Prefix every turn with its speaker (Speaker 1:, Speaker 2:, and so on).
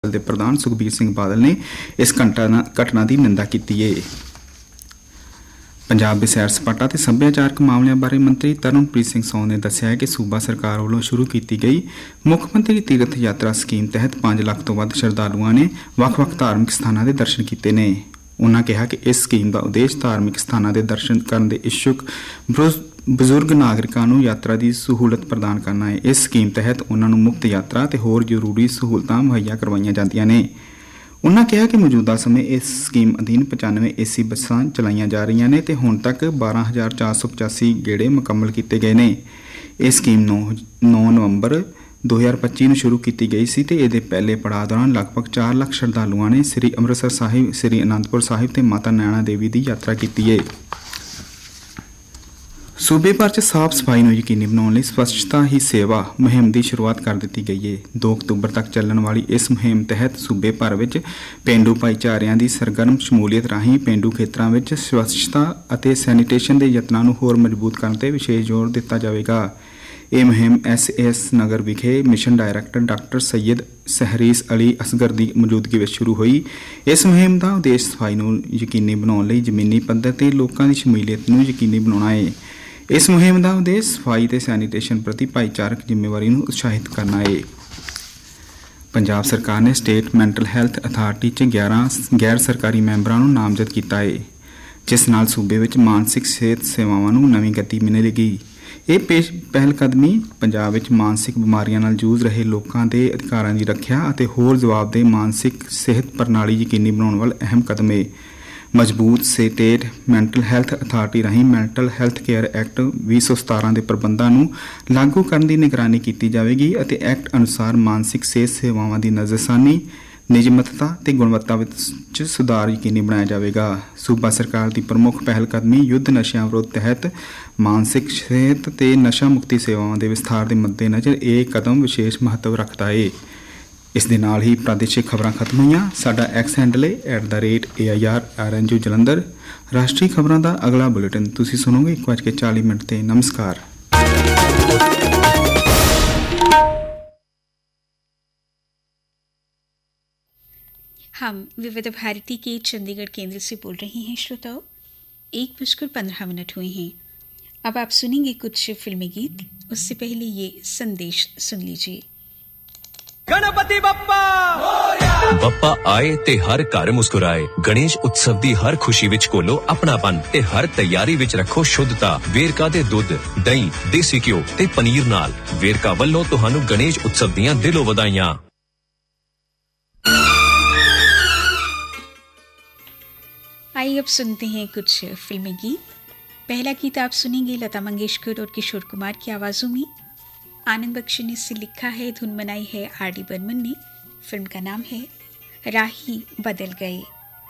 Speaker 1: दल के प्रधान सुखबीर सिंह बादल ने इस घटना की निंदा की है। पंजाब के सैर सपाटा ते सभ्याचारक मामलों बारे मंत्री तरनप्रीत सिंह सौन ने दस्सिया है कि सूबा सरकार वालों शुरू की गई मुख्यमंत्री तीर्थ यात्रा स्कीम तहत 5 लाख तो वध श्रद्धालुओं ने ਵੱਖ-ਵੱਖ धार्मिक स्थानों के दर्शन किए ने। उन्होंने कहा कि इस स्कीम का उद्देश्य धार्मिक स्थानों के दर्शन करने के इच्छुक बजुर्ग नागरिकों को यात्रा की सहूलत प्रदान करना है। इस स्कीम तहत उन्होंने मुफ्त यात्रा ते होर जरूरी सहूलतां मुहैया करवाईयां जांदियां ने। उन्होंने कहा कि मौजूदा समय इस स्कीम अधीन 95 AC बसां चलाईयां जा रही ने ते हुण तक 12,485 गेड़े मुकम्मल किए गए ने। यह स्कीम 9 नवंबर 2025 ਨੂੰ शुरू की गई सी ते ਇਹਦੇ पहले पड़ाव दौरान लगभग 4 लाख श्रद्धालुओं ने श्री ਅੰਮ੍ਰਿਤਸਰ ਸਾਹਿਬ, श्री आनंदपुर साहिब ते माता नैना देवी की यात्रा की है। सूबे भर च साफ सफाई को यकीनी बनाने लिए स्वच्छता ही सेवा मुहिम की शुरुआत कर दी गई है। 2 अक्तूबर तक चलने वाली इस मुहिम तहत सूबे भर में पेंडू भाईचारिਆਂ की सरगर्म शमूलीयत राही पेंडू खेत्रों में स्वच्छता और सैनीटेशन के यत्नों को होर मजबूत करने पर विशेष जोर दिता जाएगा। ये मुहिम SAS नगर विखे mission director doctor Syed सहरीस Ali Asghar की मौजूदगी में शुरू हुई। इस मुहिम का उद्देश्य सफाई को यकीनी बनाने लिए जमीनी पद्धर से लोगों की शमूलीयत को यकीनी बनाना है। इस मुहिम का उद्देश्य सफाई ते सैनीटेशन प्रति भाईचारक जिम्मेवारी को उत्साहित करना है। पंजाब सरकार ने स्टेट मैंटल हैल्थ अथार्टी 11 गैर सरकारी मैंबरों को नामजद किया है, जिस नाल सूबे में मानसिक सेहत सेवावां को नवीं गति मिलेगी। ये पहलकदमी पंजाब में मानसिक बीमारियों नाल जूझ रहे लोगों के अधिकारों की रखिया और होर जवाबदेह मानसिक सेहत प्रणाली यकीनी बनाने वाला अहम कदम है। मजबूत स्टेट मैंटल हैल्थ अथार्टी राही मैंटल हैल्थ केयर एक्ट 2017 के प्रबंधों को लागू करने की निगरानी की जाएगी और एक्ट अनुसार मानसिक सेहत सेवाओं की नज़रसानी निजमतता ते गुणवत्ता में सुधार यकीनी बनाया जाएगा। सूबा सरकार की प्रमुख पहलकदमी युद्ध नशा विरोध तहत मानसिक सेहत ते नशा मुक्ति सेवाओं के विस्तार के मद्देनज़र यह कदम विशेष महत्व रखता है। इस दे नाल ही प्रादेशिक खबरां खत्म हुई। साडा एक्स हैंडल है @AIR जलंधर। राष्ट्रीय खबरों का अगला बुलेटिन तुसीं सुनोगे 1:40 ते। नमस्कार।
Speaker 2: हम विविध भारती के चंडीगढ़ केंद्र से बोल रहे हैं। श्रोताओ, 1:15 हुए हैं। अब आप सुनेंगे कुछ फिल्मी गीत। उससे पहले ये संदेश सुन लीजिए।
Speaker 3: गणपति बप्पा
Speaker 4: बप्पा आए ते हर घर मुस्कुराए। गणेश उत्सव दी हर खुशी विच कोलो अपनापन ते हर तैयारी विच रखो शुद्धता। वेरका दे दुध, दही, देसी घिओ ते पनीर नाल वेरका वल्लों तुहानू गणेश उत्सव दियां दिलों वधाइयां।
Speaker 2: आइए अब सुनते हैं कुछ फिल्मी गीत। पहला गीत आप सुनेंगे लता मंगेशकर और किशोर कुमार की आवाज़ों में। आनंद बख्शी ने इसे लिखा है, धुन बनाई है RD बर्मन ने। फिल्म का नाम है राही बदल गए।